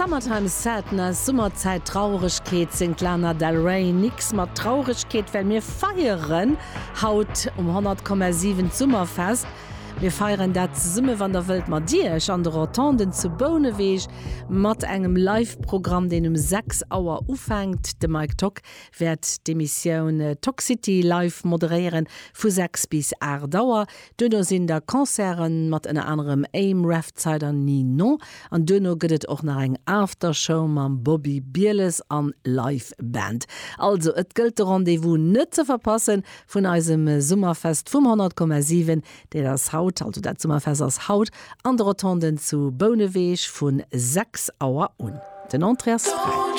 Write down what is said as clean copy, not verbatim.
Summertime Sadness, Sommerzeit Traurigkeit sind Lana Del Rey, nix mat Traurigkeit, weil wir feiern haut 100,7 Sommerfest. Wir feiern dat Summe van der Welt mat Dir an der Rotonden zu Boneweeg mat engem Live-Programm, den 6 Uhr ufängt. De Mike Tock wird die Mission Toxicity live moderieren vu 6 bis 8 Dauer. Dünner sind der Konzern mat en anderem Aim Raftsider Nino. An dünner gëtt auch nach eng Aftershow man Bobby Bieles an Liveband. Also et gilt der Rendezvous net zu verpassen von eisem Sommerfest 500,7, der das Haut, also dat Sommerfest als Haut, an der Rotonden zu Boneweeg vun 6 Uhr un. Den Andreas frei.